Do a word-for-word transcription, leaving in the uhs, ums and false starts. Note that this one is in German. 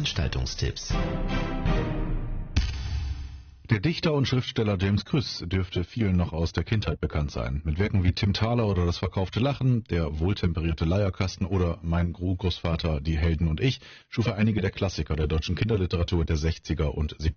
Veranstaltungstipps. Der Dichter und Schriftsteller James Krüss dürfte vielen noch aus der Kindheit bekannt sein. Mit Werken wie Tim Thaler oder Das verkaufte Lachen, Der wohltemperierte Leierkasten oder Mein Urgroßvater, Die Helden und ich schuf er einige der Klassiker der deutschen Kinderliteratur der sechziger und siebziger